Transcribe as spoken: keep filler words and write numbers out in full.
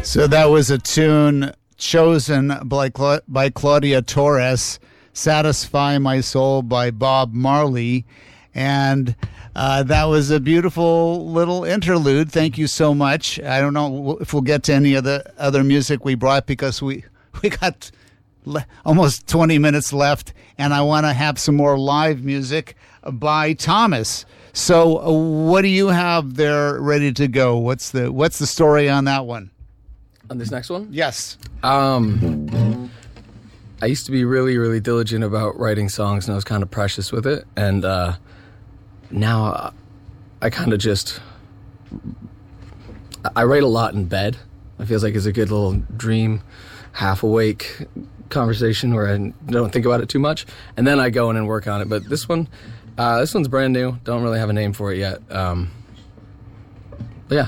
So that was a tune chosen by, Cla- by Claudia Torres, Satisfy My Soul by Bob Marley. And uh, that was a beautiful little interlude. Thank you so much. I don't know if we'll get to any of the other music we brought because we, we got le- almost twenty minutes left, and I want to have some more live music by Thomas. So uh, what do you have there ready to go? What's the what's the story on that one? On this next one? Yes. Um, I used to be really, really diligent about writing songs, and I was kind of precious with it. And uh, now I kind of just... I write a lot in bed. It feels like it's a good little dream, half-awake conversation where I don't think about it too much. And then I go in and work on it. But this one, uh, this one's brand new. Don't really have a name for it yet. Um